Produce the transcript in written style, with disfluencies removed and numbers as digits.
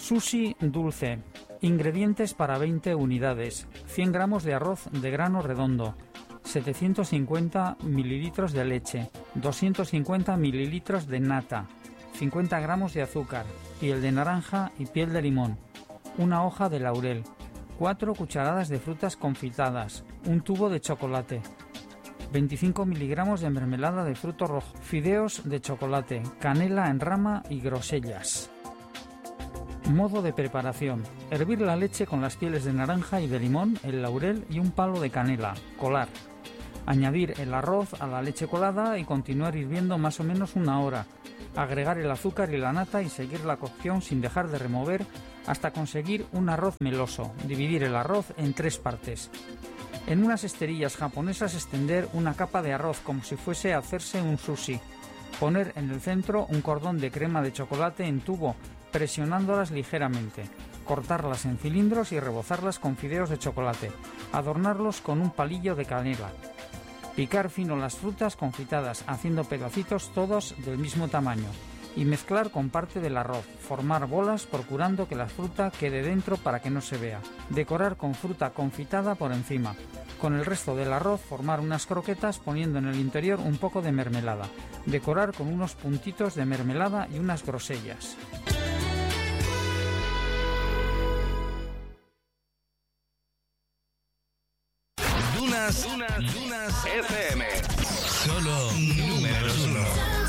Sushi dulce. Ingredientes para 20 unidades. 100 gramos de arroz de grano redondo. 750 mililitros de leche. 250 mililitros de nata. 50 gramos de azúcar. Piel de naranja y piel de limón. Una hoja de laurel. 4 cucharadas de frutas confitadas. Un tubo de chocolate. 25 miligramos de mermelada de fruto rojo. Fideos de chocolate. Canela en rama y grosellas. Modo de preparación. Hervir la leche con las pieles de naranja y de limón, el laurel y un palo de canela. Colar. Añadir el arroz a la leche colada y continuar hirviendo más o menos una hora. Agregar el azúcar y la nata y seguir la cocción sin dejar de remover hasta conseguir un arroz meloso. Dividir el arroz en 3 partes. En unas esterillas japonesas extender una capa de arroz como si fuese a hacerse un sushi. Poner en el centro un cordón de crema de chocolate en tubo, presionándolas ligeramente. Cortarlas en cilindros y rebozarlas con fideos de chocolate. Adornarlos con un palillo de canela. Picar fino las frutas confitadas, haciendo pedacitos todos del mismo tamaño. Y mezclar con parte del arroz. Formar bolas procurando que la fruta quede dentro para que no se vea. Decorar con fruta confitada por encima. Con el resto del arroz formar unas croquetas poniendo en el interior un poco de mermelada. Decorar con unos puntitos de mermelada y unas grosellas. Dunas FM. Solo números 1.